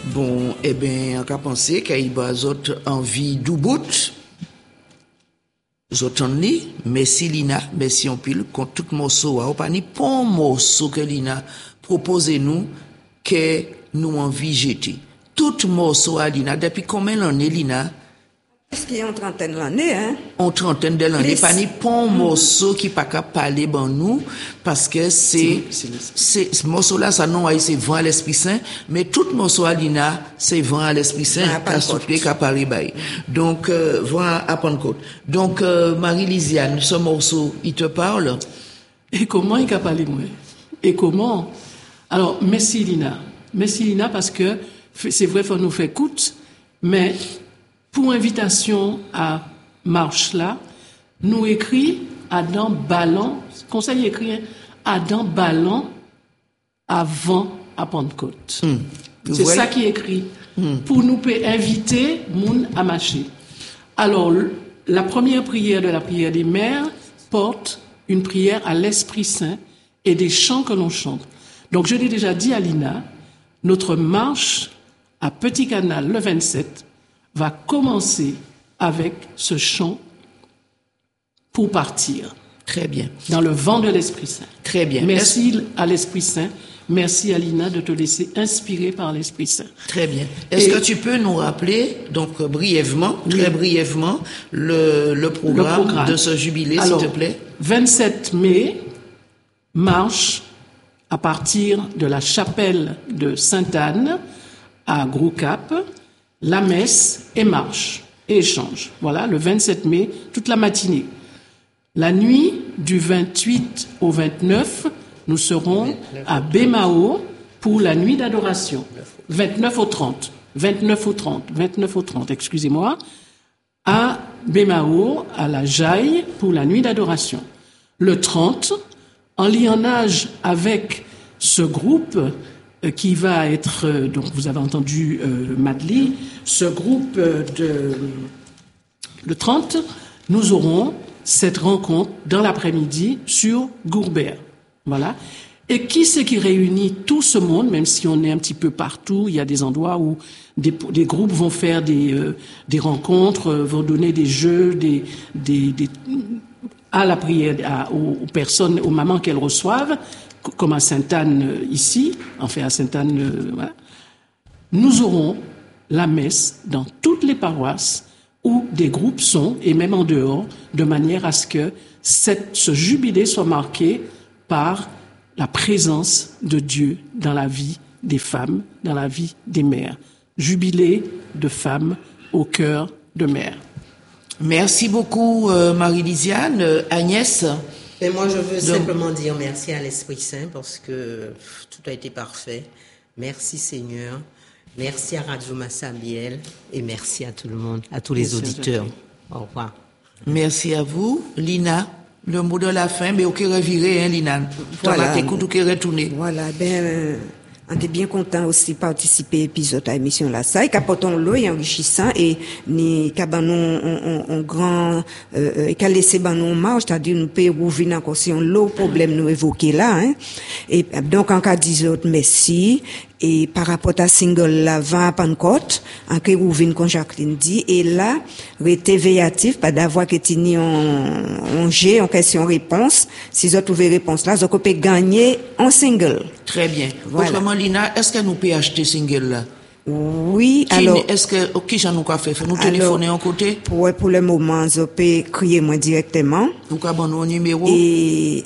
Bon, eh bien, on a pensé qu'il y a d'autres envie du bout. Zotonni, merci Lina, merci en pile, contre tout morceau, ou pas ni bon morceau que Lina propose nous, que nous envie jeter. Tout morceau à Lina, depuis combien d'années Lina? Est-ce qu'il y a une trentaine d'années, hein? En trentaine d'années, pas ni bon morceau qui pas qu'à parler ben nous, parce que c'est, ce morceau-là, ça non, c'est vent à l'Esprit Saint, mais tout morceau à Lina, c'est vent à l'Esprit Saint, qu'à souffler, qu'à parler bail. Donc, vent à Pentecôte. Donc, Marie-Lisiane, ce morceau, il te parle? Et comment il a parlé, moi? Et comment? Alors, merci Lina, parce que c'est vrai, faut nous faire écoute, mais pour invitation à marche là, nous écrit Adam Ballon, conseil écrit Adam Ballon avant à Pentecôte. C'est ça qui est écrit. Pour nous inviter moun à marcher. Alors, la première prière de la prière des mères porte une prière à l'Esprit Saint et des chants que l'on chante. Donc, je l'ai déjà dit à Lina, notre marche à Petit Canal le 27 va commencer avec ce chant pour partir. Très bien. Dans le vent de l'Esprit Saint. Très bien. Merci à l'Esprit Saint. Merci Alina de te laisser inspirer par l'Esprit Saint. Très bien. Est-ce que tu peux nous rappeler, donc brièvement, très brièvement, le programme de ce jubilé, s'il te plaît? 27 mai, marche à partir de la chapelle de Sainte-Anne à Gros-Cap, la messe et marche et échange. Voilà, le 27 mai, toute la matinée. La nuit du 28 au 29, nous serons à Bémao pour la nuit d'adoration. 29 au 30, excusez-moi. À Bémao, à la Jaille, pour la nuit d'adoration. Le 30, en lionnage avec ce groupe qui va être, donc vous avez entendu Madly, ce groupe le 30, nous aurons cette rencontre dans l'après-midi sur Gourbert. Voilà. Et qui c'est qui réunit tout ce monde, même si on est un petit peu partout, il y a des endroits où des groupes vont faire des rencontres, vont donner des jeux, à la prière, aux personnes, aux mamans qu'elles reçoivent, comme à Sainte-Anne ici, enfin à Sainte-Anne, voilà. Nous aurons la messe dans toutes les paroisses où des groupes sont, et même en dehors, de manière à ce que ce jubilé soit marqué par la présence de Dieu dans la vie des femmes, dans la vie des mères. Jubilé de femmes au cœur de mère. Merci beaucoup, Marie-Lisiane. Agnès? Et moi, je veux simplement dire merci à l'Esprit Saint parce que tout a été parfait. Merci Seigneur. Merci à Radio Massabielle et merci à tout le monde, à tous les auditeurs. Au revoir. Merci à vous. Lina, le mot de la fin, mais ok, revirer, hein, Lina. Voilà. T'écoutes ou qui retourner. Voilà, on est bien content aussi de participer à l'épisode à l'émission là. Ça, et qu'apportons l'eau et enrichissant et ni qu'abanon on grand et qu'à laisser banon marche, c'est-à-dire nous peut rouvrir encore si on l'eau problème nous évoquer là, hein. Et donc en cas d'isot merci. Et par rapport à single la 20 à Pentecôte, en que rouvine comme Jacqueline dit, et là, rester veillatif, pas d'avoir que tini en G, en question-réponse. Si vous trouvez réponse là, vous pouvez gagner en single. Très bien. Voilà. Autrement, Lina, est-ce que nous pouvons acheter single là? Oui, alors. Est-ce que, qui j'en nous fait? Nous téléphoner en côté? Pour le moment, vous pouvez crier moi directement. Nous avons nos numéros. Et,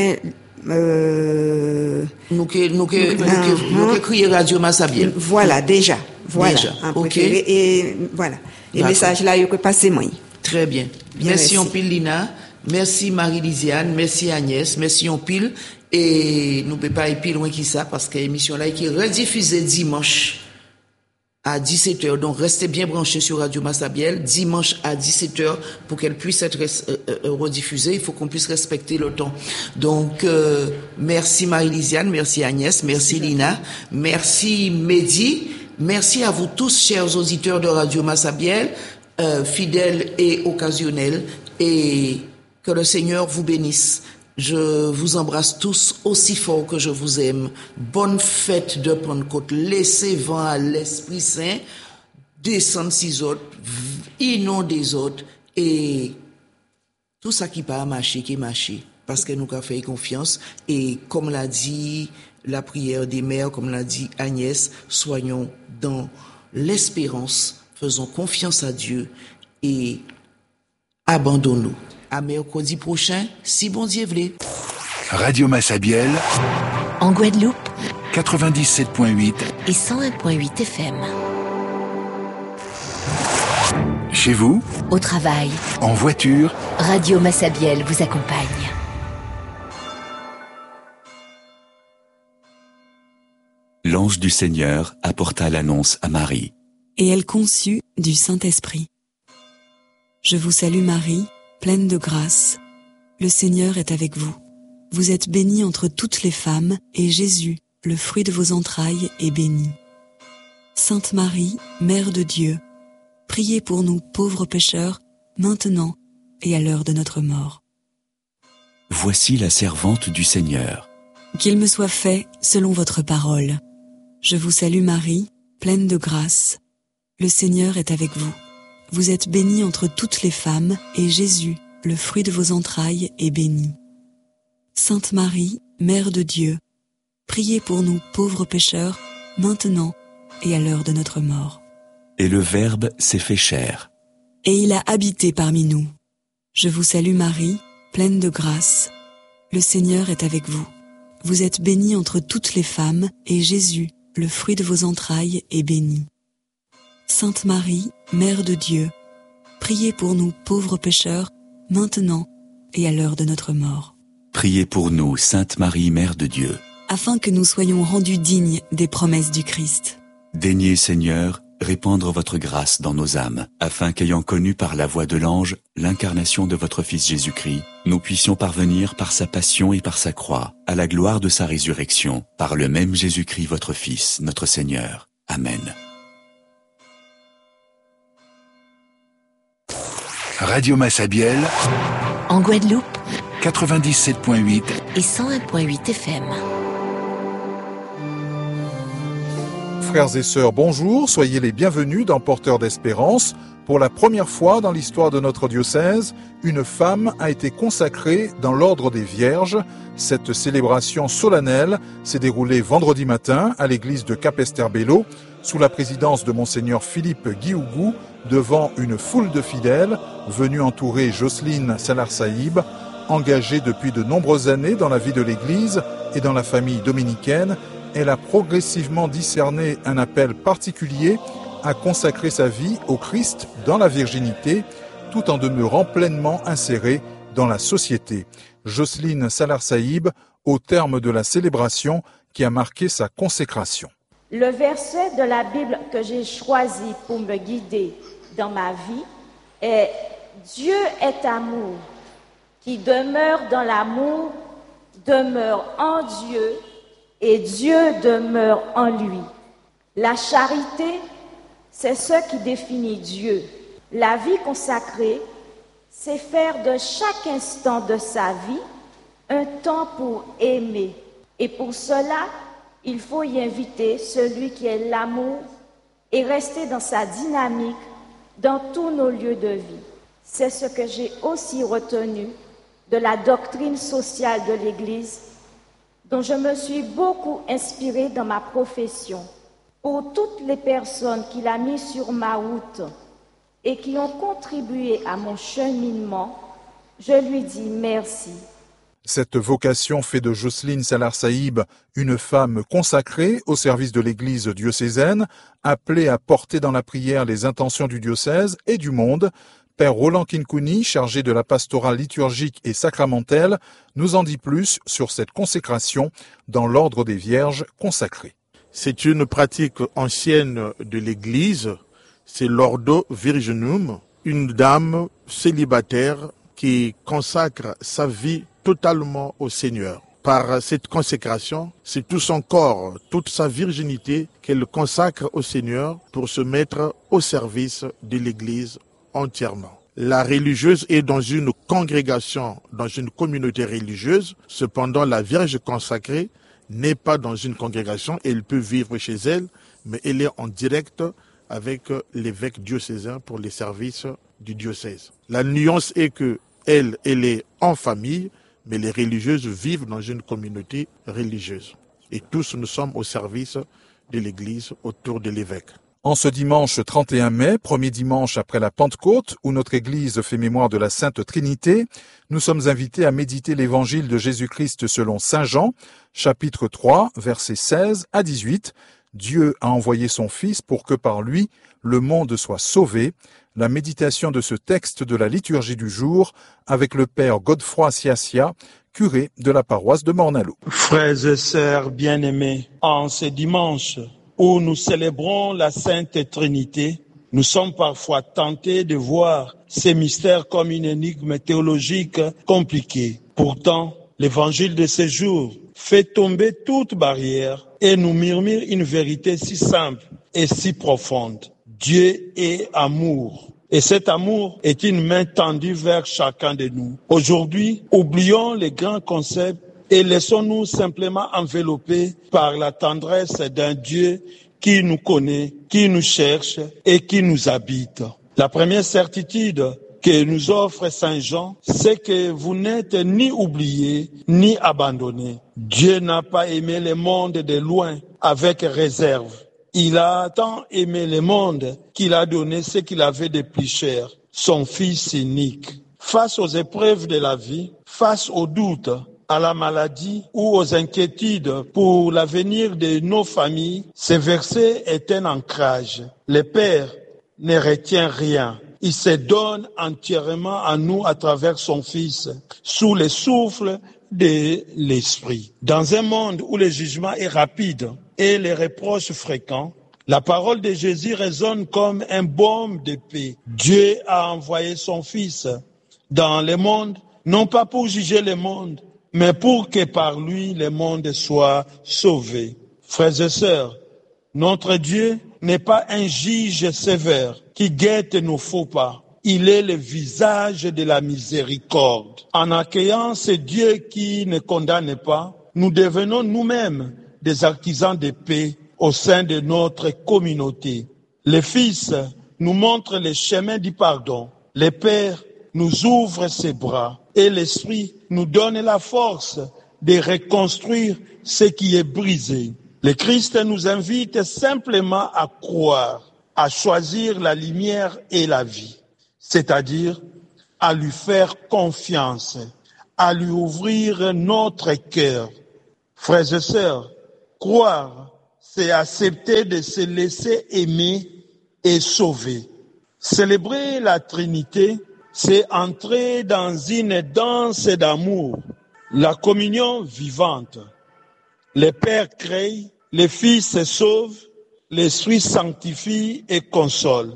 nous crier Radio Massabielle. Voilà, déjà. Voilà. Déjà. Ok. Et voilà. Et message là, il peut passer moi. Très bien. Merci en pile, Lina. Merci Marie-Lisiane. Merci Agnès. Merci en pile. Et nous ne pouvons pas aller plus loin que ça parce que l'émission là qui est rediffusée dimanche à 17h. Donc, restez bien branchés sur Radio Massabielle, dimanche à 17h, pour qu'elle puisse être rediffusée. Il faut qu'on puisse respecter le temps. Donc, merci Marie-Lisiane, merci Agnès, merci Lina, merci Mehdi, merci à vous tous, chers auditeurs de Radio Massabielle, fidèles et occasionnels, et que le Seigneur vous bénisse. Je vous embrasse tous aussi fort que je vous aime. Bonne fête de Pentecôte. Laissez vent à l'Esprit Saint descendre six autres, inonder des autres et tout ça qui pas marcher, qui marche. Parce que nous avons fait confiance et comme l'a dit la prière des mères, comme l'a dit Agnès, soyons dans l'espérance, faisons confiance à Dieu et abandonnons-nous. À mercredi prochain, si bon Dieu veut. Radio Massabielle, en Guadeloupe, 97.8 et 101.8 FM. Chez vous, au travail, en voiture, Radio Massabielle vous accompagne. L'ange du Seigneur apporta l'annonce à Marie. Et elle conçut du Saint-Esprit. Je vous salue Marie, pleine de grâce. Le Seigneur est avec vous. Vous êtes bénie entre toutes les femmes, et Jésus, le fruit de vos entrailles, est béni. Sainte Marie, Mère de Dieu, priez pour nous pauvres pécheurs, maintenant et à l'heure de notre mort. Voici la servante du Seigneur. Qu'il me soit fait selon votre parole. Je vous salue Marie, pleine de grâce. Le Seigneur est avec vous. Vous êtes bénie entre toutes les femmes, et Jésus, le fruit de vos entrailles, est béni. Sainte Marie, Mère de Dieu, priez pour nous pauvres pécheurs, maintenant et à l'heure de notre mort. Et le Verbe s'est fait chair. Et il a habité parmi nous. Je vous salue Marie, pleine de grâce. Le Seigneur est avec vous. Vous êtes bénie entre toutes les femmes, et Jésus, le fruit de vos entrailles, est béni. Sainte Marie, Mère de Dieu, priez pour nous pauvres pécheurs, maintenant et à l'heure de notre mort. Priez pour nous, Sainte Marie, Mère de Dieu, afin que nous soyons rendus dignes des promesses du Christ. Daignez, Seigneur, répandre votre grâce dans nos âmes, afin qu'ayant connu par la voix de l'ange l'incarnation de votre Fils Jésus-Christ, nous puissions parvenir par sa passion et par sa croix, à la gloire de sa résurrection, par le même Jésus-Christ votre Fils, notre Seigneur. Amen. Radio Massabielle, en Guadeloupe, 97.8 et 101.8 FM. Frères et sœurs, bonjour, soyez les bienvenus dans Porteurs d'Espérance. Pour la première fois dans l'histoire de notre diocèse, une femme a été consacrée dans l'ordre des Vierges. Cette célébration solennelle s'est déroulée vendredi matin à l'église de Capesterre-Belo, sous la présidence de Monseigneur Philippe Guiougou, devant une foule de fidèles venus entourer Jocelyne Salar-Saïb, engagée depuis de nombreuses années dans la vie de l'église et dans la famille dominicaine. Elle a progressivement discerné un appel particulier à consacrer sa vie au Christ dans la virginité, tout en demeurant pleinement insérée dans la société. Jocelyne Salar-Saïb, au terme de la célébration qui a marqué sa consécration. Le verset de la Bible que j'ai choisi pour me guider dans ma vie est « Dieu est amour, qui demeure dans l'amour, demeure en Dieu, et Dieu demeure en lui. » La charité, c'est ce qui définit Dieu. La vie consacrée, c'est faire de chaque instant de sa vie un temps pour aimer. Et pour cela, il faut y inviter celui qui est l'amour et rester dans sa dynamique dans tous nos lieux de vie. C'est ce que j'ai aussi retenu de la doctrine sociale de l'Église, dont je me suis beaucoup inspirée dans ma profession. Pour toutes les personnes qu'il a mis sur ma route et qui ont contribué à mon cheminement, je lui dis merci. Cette vocation fait de Jocelyne Salar-Saïb une femme consacrée au service de l'Église diocésaine, appelée à porter dans la prière les intentions du diocèse et du monde. Père Roland Kinkouni, chargé de la pastorale liturgique et sacramentelle, nous en dit plus sur cette consécration dans l'ordre des Vierges consacrées. C'est une pratique ancienne de l'Église, c'est l'ordo virginum, une dame célibataire qui consacre sa vie totalement au Seigneur. Par cette consécration, c'est tout son corps, toute sa virginité qu'elle consacre au Seigneur pour se mettre au service de l'Église entièrement. la religieuse est dans une congrégation, dans une communauté religieuse. Cependant, la Vierge consacrée n'est pas dans une congrégation. Elle peut vivre chez elle, mais elle est en direct avec l'évêque diocésain pour les services du diocèse. La nuance est que elle est en famille, mais les religieuses vivent dans une communauté religieuse. Et tous nous sommes au service de l'Église autour de l'évêque. En ce dimanche 31 mai, premier dimanche après la Pentecôte, où notre Église fait mémoire de la Sainte Trinité, nous sommes invités à méditer l'Évangile de Jésus-Christ selon Saint Jean, chapitre 3, versets 16 à 18. Dieu a envoyé son Fils pour que par lui, le monde soit sauvé. La méditation de ce texte de la liturgie du jour avec le Père Godefroy Siassia, curé de la paroisse de Morne-à-l'Eau. Frères et sœurs bien-aimés, en ce dimanche où nous célébrons la Sainte Trinité, nous sommes parfois tentés de voir ces mystères comme une énigme théologique compliquée. Pourtant, l'évangile de ce jour fait tomber toute barrière et nous murmure une vérité si simple et si profonde. Dieu est amour. Et cet amour est une main tendue vers chacun de nous. Aujourd'hui, oublions les grands concepts et laissons-nous simplement envelopper par la tendresse d'un Dieu qui nous connaît, qui nous cherche et qui nous habite. La première certitude que nous offre Saint Jean, c'est que vous n'êtes ni oubliés ni abandonnés. Dieu n'a pas aimé le monde de loin avec réserve. Il a tant aimé le monde qu'il a donné ce qu'il avait de plus cher, son Fils unique. Face aux épreuves de la vie, face aux doutes, à la maladie ou aux inquiétudes pour l'avenir de nos familles, ce verset est un ancrage. Le Père ne retient rien. Il se donne entièrement à nous à travers son Fils, sous le souffle de l'Esprit. Dans un monde où le jugement est rapide et les reproches fréquents, la parole de Jésus résonne comme un baume de paix. Dieu a envoyé son Fils dans le monde, non pas pour juger le monde, mais pour que par lui le monde soit sauvé. Frères et sœurs, notre Dieu n'est pas un juge sévère qui guette nos faux pas. Il est le visage de la miséricorde. En accueillant ce Dieu qui ne condamne pas, nous devenons nous-mêmes des artisans de paix au sein de notre communauté. Le Fils nous montre le chemin du pardon. Le Père nous ouvre ses bras et l'Esprit nous donne la force de reconstruire ce qui est brisé. Le Christ nous invite simplement à croire, à choisir la lumière et la vie, c'est-à-dire à lui faire confiance, à lui ouvrir notre cœur. Frères et sœurs, croire, c'est accepter de se laisser aimer et sauver. Célébrer la Trinité, c'est entrer dans une danse d'amour, la communion vivante. Le Père crée, le Fils sauve, l'Esprit sanctifie et console.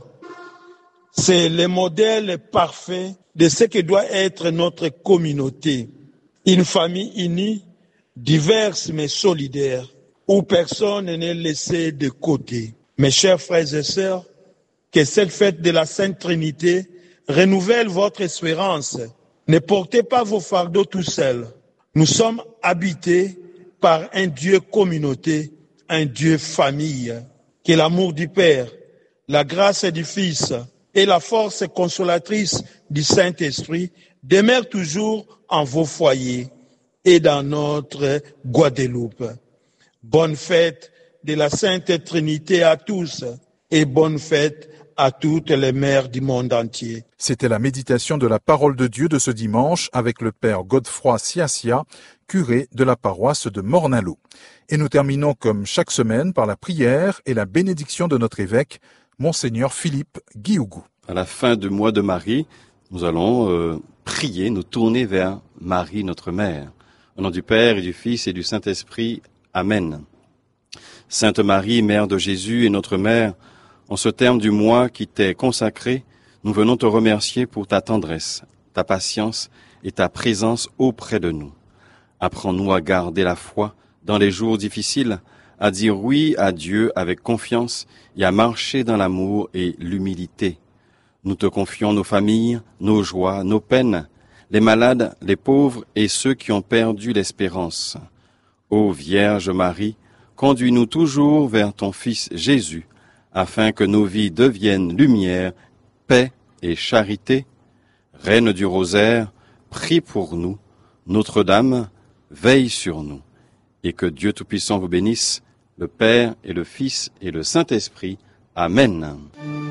C'est le modèle parfait de ce que doit être notre communauté. Une famille unie, diverse mais solidaire, où personne n'est laissé de côté. Mes chers frères et sœurs, que cette fête de la Sainte Trinité renouvelle votre espérance. Ne portez pas vos fardeaux tout seuls. Nous sommes habités par un Dieu communauté, un Dieu famille. Que l'amour du Père, la grâce du Fils et la force consolatrice du Saint-Esprit demeurent toujours en vos foyers et dans notre Guadeloupe. Bonne fête de la Sainte Trinité à tous et bonne fête à toutes les mères du monde entier. C'était la méditation de la parole de Dieu de ce dimanche avec le Père Godefroy Siassia, curé de la paroisse de Morne-à-l'Eau. Et nous terminons comme chaque semaine par la prière et la bénédiction de notre évêque, Monseigneur Philippe Guiougou. À la fin du mois de Marie, nous allons prier, nous tourner vers Marie, notre mère. Au nom du Père et du Fils et du Saint-Esprit, Amen. Sainte Marie, Mère de Jésus et notre Mère, en ce terme du mois qui t'est consacré, nous venons te remercier pour ta tendresse, ta patience et ta présence auprès de nous. Apprends-nous à garder la foi dans les jours difficiles, à dire oui à Dieu avec confiance et à marcher dans l'amour et l'humilité. Nous te confions nos familles, nos joies, nos peines, les malades, les pauvres et ceux qui ont perdu l'espérance. Ô Vierge Marie, conduis-nous toujours vers ton Fils Jésus, afin que nos vies deviennent lumière, paix et charité. Reine du rosaire, prie pour nous. Notre-Dame, veille sur nous. Et que Dieu Tout-Puissant vous bénisse, le Père et le Fils et le Saint-Esprit. Amen.